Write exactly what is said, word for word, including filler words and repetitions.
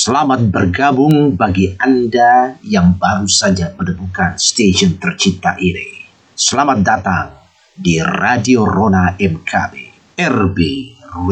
Selamat bergabung bagi Anda yang baru saja menemukan stasiun tercinta ini. Selamat datang di Radio Rona M K B R B